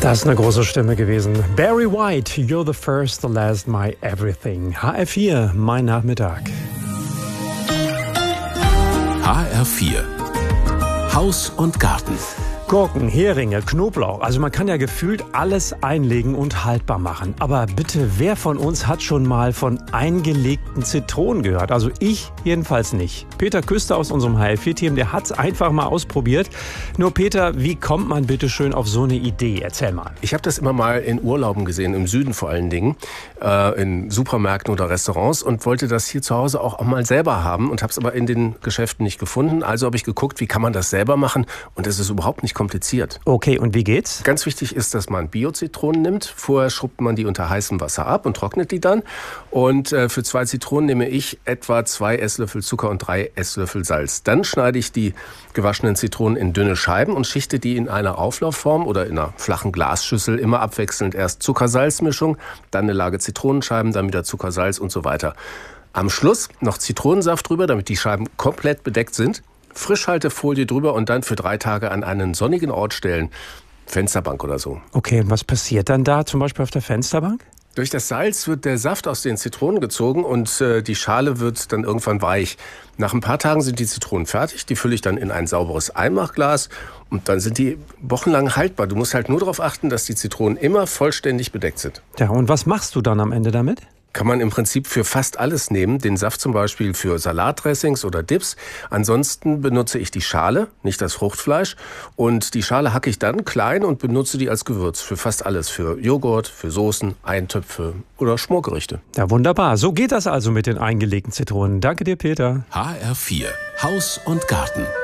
Das ist eine große Stimme gewesen. Barry White, You're the First, the Last, My Everything. HR4, mein Nachmittag. HR4, Haus und Garten. Gurken, Heringe, Knoblauch. Also man kann ja gefühlt alles einlegen und haltbar machen. Aber bitte, wer von uns hat schon mal von eingelegten Zitronen gehört? Also ich jedenfalls nicht. Peter Küster aus unserem HR4-Team, der hat es einfach mal ausprobiert. Nur Peter, wie kommt man bitte schön auf so eine Idee? Erzähl mal. Ich habe das immer mal in Urlauben gesehen, im Süden vor allen Dingen, in Supermärkten oder Restaurants und wollte das hier zu Hause auch mal selber haben und habe es aber in den Geschäften nicht gefunden. Also habe ich geguckt, wie kann man das selber machen, und es ist überhaupt nicht kompliziert. Okay, und wie geht's? Ganz wichtig ist, dass man Bio-Zitronen nimmt. Vorher schrubbt man die unter heißem Wasser ab und trocknet die dann. Und für 2 Zitronen nehme ich etwa 2 Esslöffel Zucker und 3 Esslöffel Salz. Dann schneide ich die gewaschenen Zitronen in dünne Scheiben und schichte die in einer Auflaufform oder in einer flachen Glasschüssel immer abwechselnd. Erst Zucker-Salz-Mischung, dann eine Lage Zitronenscheiben, dann wieder Zucker, Salz und so weiter. Am Schluss noch Zitronensaft drüber, damit die Scheiben komplett bedeckt sind. Frischhaltefolie drüber und dann für 3 Tage an einen sonnigen Ort stellen. Fensterbank oder so. Okay, und was passiert dann da, zum Beispiel auf der Fensterbank? Durch das Salz wird der Saft aus den Zitronen gezogen und die Schale wird dann irgendwann weich. Nach ein paar Tagen sind die Zitronen fertig. Die fülle ich dann in ein sauberes Einmachglas und dann sind die wochenlang haltbar. Du musst halt nur darauf achten, dass die Zitronen immer vollständig bedeckt sind. Ja, und was machst du dann am Ende damit? Kann man im Prinzip für fast alles nehmen. Den Saft zum Beispiel für Salatdressings oder Dips. Ansonsten benutze ich die Schale, nicht das Fruchtfleisch. Und die Schale hacke ich dann klein und benutze die als Gewürz für fast alles. Für Joghurt, für Soßen, Eintöpfe oder Schmorgerichte. Ja, wunderbar. So geht das also mit den eingelegten Zitronen. Danke dir, Peter. HR4, Haus und Garten.